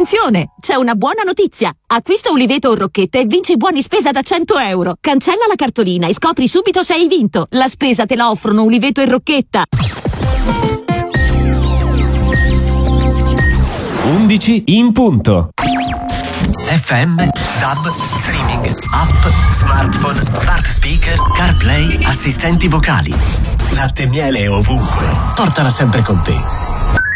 Attenzione! C'è una buona notizia! Acquista Uliveto o Rocchetta e vinci buoni spesa da 100 euro. Cancella la cartolina e scopri subito se hai vinto. La spesa te la offrono Uliveto e Rocchetta. 11 in punto. FM, DAB, streaming, app, smartphone, smart speaker, CarPlay, assistenti vocali. Latte e miele ovunque. Portala sempre con te.